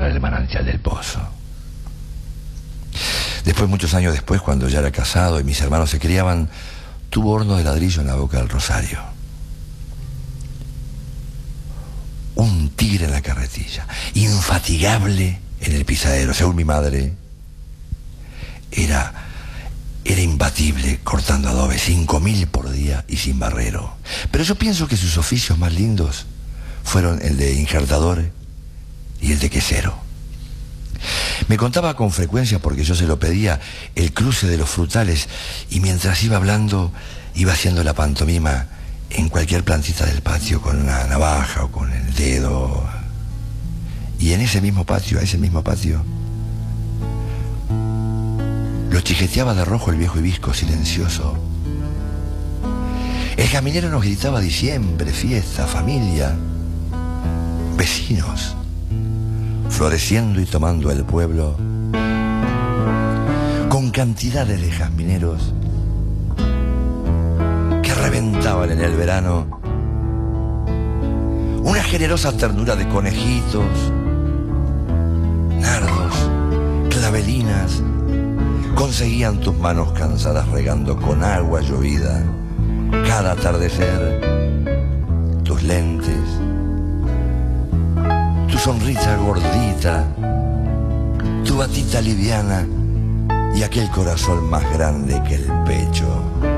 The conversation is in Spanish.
para el manantial del pozo. Después, muchos años después, cuando ya era casado y mis hermanos se criaban, tuvo horno de ladrillo en la Boca del Rosario. Un tigre en la carretilla, infatigable en el pisadero. Según mi madre, era imbatible cortando adobe, 5.000 por día y sin barrero. Pero yo pienso que sus oficios más lindos fueron el de injertador y el de quesero. Me contaba con frecuencia, porque yo se lo pedía, el cruce de los frutales, y mientras iba hablando, iba haciendo la pantomima en cualquier plantita del patio con una navaja o con el dedo. Y en ese mismo patio, lo chiqueteaba de rojo el viejo hibisco silencioso. El caminero nos gritaba diciembre, fiesta, familia, vecinos, floreciendo y tomando el pueblo, con cantidades de jazmineros que reventaban en el verano. Una generosa ternura de conejitos, nardos, clavelinas, conseguían tus manos cansadas regando con agua llovida cada atardecer, tus lentes, tu sonrisa gordita, tu batita liviana y aquel corazón más grande que el pecho.